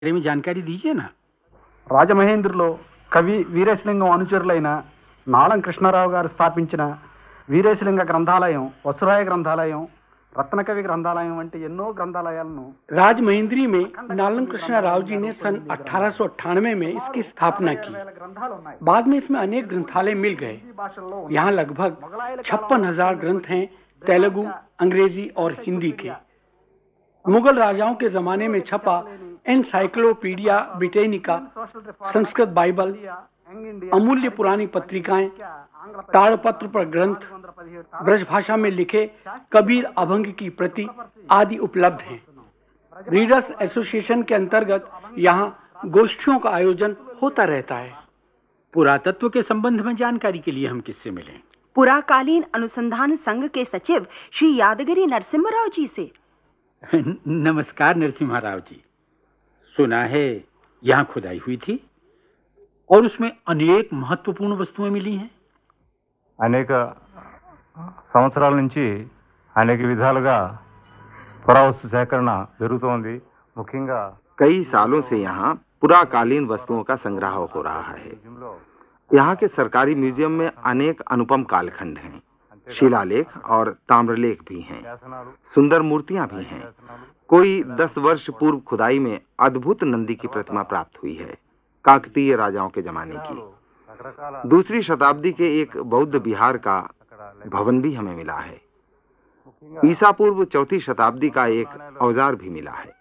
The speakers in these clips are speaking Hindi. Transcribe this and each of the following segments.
बारे में जानकारी दीजिए ना। రాజమహేంద్రలో కవి వీరేశలింగం అనుచరులైన నాళం కృష్ణారావు గారు స్థాపించిన వీరేశలింగ గ్రంథాలయం, వసురాయ గ్రంథాలయం, రత్నకవి గ్రంథాలయం వంటి ఎన్నో గ్రంథాలయాలను राजमहेंद्री में नालम कृष्णा राव जी ने सन 1898 में इसकी स्थापना की। बाद में इसमें अनेक ग्रंथालय मिल गए। यहाँ लगभग 56,000 ग्रंथ हैं, तेलुगु, अंग्रेजी और हिंदी के। मुगल राजाओं के जमाने में छपा एनसाइक्लोपीडिया ब्रिटेनिका, संस्कृत बाइबल, अमूल्य पुरानी पत्रिकाएं, ताड़पत्र पर ग्रंथ, ब्रज भाषा में लिखे कबीर अभंग की प्रति आदि उपलब्ध हैं। रीडर्स एसोसिएशन के अंतर्गत यहाँ गोष्ठियों का आयोजन होता रहता है। पुरातत्व के संबंध में जानकारी के लिए हम किससे मिलें? पुराकालीन अनुसंधान संघ के सचिव श्री यादगिरी नरसिम्हा जी से। नमस्कार नरसिम्हा राव जी। सुना है यहाँ खुदाई हुई थी और उसमें अनेक महत्वपूर्ण वस्तुएं मिली हैं। అనేక సంవత్సరాల నుంచి అనేక విధాలుగా పురావస్తు సేకరణ జరుగుతోంది। ముఖ్యంగా कई सालों से यहाँ पुराकालीन वस्तुओं का संग्रह हो रहा है। यहाँ के सरकारी म्यूजियम में अनेक अनुपम कालखंड हैं, शिलालेख और ताम्रलेख भी हैं, सुंदर मूर्तियां भी हैं। कोई 10 वर्ष पूर्व खुदाई में अद्भुत नंदी की प्रतिमा प्राप्त हुई है, काकतीय राजाओं के जमाने की। दूसरी शताब्दी के एक बौद्ध विहार का भवन भी हमें मिला है। ईसा पूर्व 4वीं शताब्दी का एक औजार भी मिला है।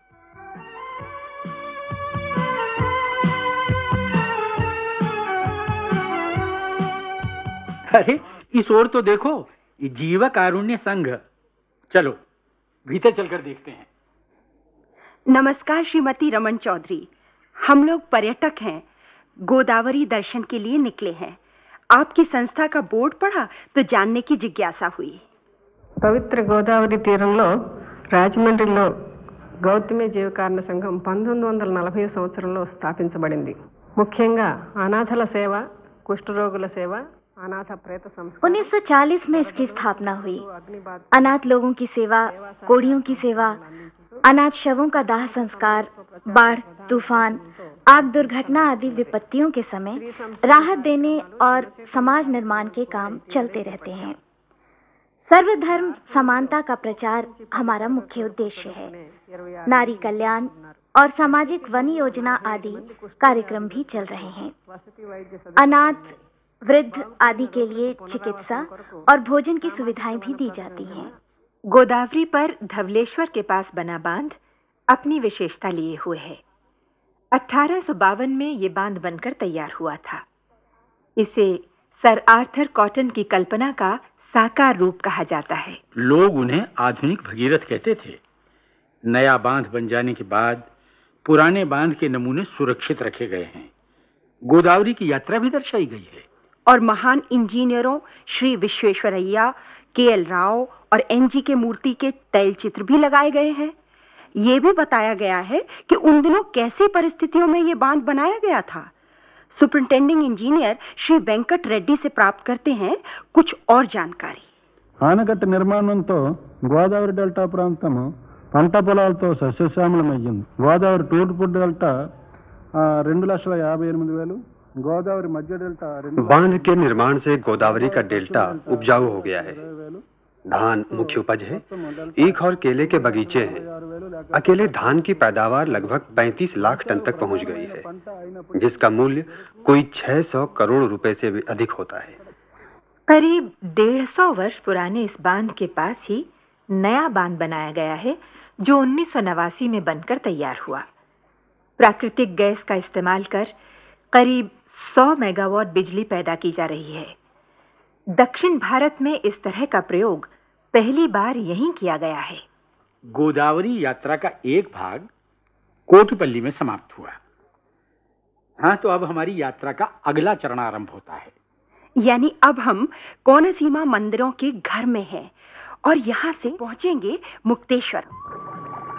अरे इस ओर तो देखो, ये जीव कारुण्य संघ। चलो भीतर चलकर देखते हैं। नमस्कार श्रीमती रमन चौधरी, हम लोग पर्यटक हैं, गोदावरी दर्शन के लिए निकले हैं। आपकी संस्था का बोर्ड पढ़ा तो जानने की जिज्ञासा हुई। పవిత్ర గోదావరి తీరంలో రాజమండ్రిలో గౌతమి జీవకారుణ్య సంఘం 1940 సంవత్సరంలో స్థాపించబడింది। ముఖ్యంగా అనాథల సేవ, కుష్ఠరోగుల సేవ, अनाथ प्रेत संस्कार। 1940 में इसकी स्थापना हुई। अनाथ लोगों की सेवा, कोढ़ियों की सेवा, अनाथ शवों का दाह संस्कार, बाढ़, तूफान, आग दुर्घटना आदि विपत्तियों के समय राहत देने और समाज निर्माण के काम चलते रहते हैं। सर्वधर्म समानता का प्रचार हमारा मुख्य उद्देश्य है। नारी कल्याण और सामाजिक वन योजना आदि कार्यक्रम भी चल रहे हैं। अनाथ, वृद्ध आदि के लिए चिकित्सा और भोजन की सुविधाएं भी दी जाती हैं। गोदावरी पर धवलेश्वर के पास बना बांध अपनी विशेषता लिए हुए है। 1852 में ये बांध बनकर तैयार हुआ था। इसे सर आर्थर कॉटन की कल्पना का साकार रूप कहा जाता है। लोग उन्हें आधुनिक भगीरथ कहते थे। नया बांध बन जाने के बाद पुराने बांध के नमूने सुरक्षित रखे गए हैं। गोदावरी की यात्रा भी दर्शाई गई है और महान इंजीनियरों श्री विश्वेश्वरैया, के.एल. राव और एन.जी. के मूर्ति के तैल चित्र भी लगाए गए हैं। ये भी बताया गया है कि उन दिनों कैसी परिस्थितियों में ये बांध बनाया गया था। सुपरिंटेंडिंग इंजीनियर श्री वेंकट रेड्डी से प्राप्त करते हैं कुछ और जानकारी। ఆనకట్ట నిర్మాణంతో గోదావరి డెల్టా ప్రాంతం పంట పొలాలతో సస్యశ్యామలమయ్యింది। గోదావరి తూర్పు డెల్టా 2,58,000, गोदावरी मध्य डेल्टा। बांध के निर्माण से गोदावरी का डेल्टा उपजाऊ हो गया है। धान मुख्य उपज है, ईख और केले के बगीचे हैं। अकेले धान की पैदावार लगभग 35 लाख टन तक पहुंच गई है, जिसका मूल्य कोई 600 करोड़ रुपए से भी अधिक होता है। करीब 150 वर्ष पुराने इस बांध के पास ही नया बांध बनाया गया है, जो 1989 में बनकर तैयार हुआ। प्राकृतिक गैस का इस्तेमाल कर करीब 100 मेगावाट बिजली पैदा की जा रही है। दक्षिण भारत में इस तरह का प्रयोग पहली बार यहीं किया गया है। गोदावरी यात्रा का एक भाग कोटिपल्ली में समाप्त हुआ। हाँ, तो अब हमारी यात्रा का अगला चरण आरंभ होता है। यानी अब हम कोनसीमा मंदिरों के घर में हैं और यहाँ से पहुंचेंगे मुक्तेश्वर।